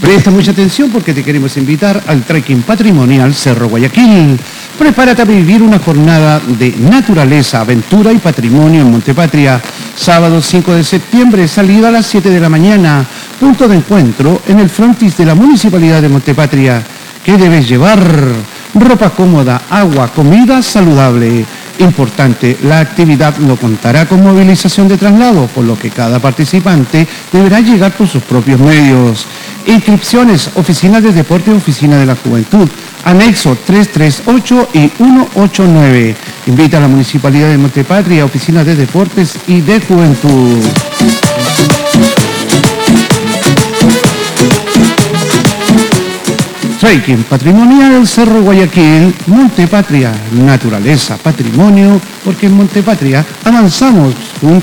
Presta mucha atención porque te queremos invitar al trekking patrimonial Cerro Guayaquil. Prepárate a vivir una jornada de naturaleza, aventura y patrimonio en Montepatria. Sábado 5 de septiembre, salida a las 7 de la mañana. Punto de encuentro en el frontis de la Municipalidad de Montepatria. ¿Qué debes llevar? Ropa cómoda, agua, comida saludable. Importante, la actividad no contará con movilización de traslado, por lo que cada participante deberá llegar por sus propios medios. Inscripciones, Oficina de Deporte, Oficina de la Juventud, anexo 338 y 189. Invita a la Municipalidad de Montepatria, Oficina de Deportes y de Juventud. Trekking patrimonial Cerro Guayaquil, Montepatria, naturaleza, patrimonio, porque en Montepatria avanzamos.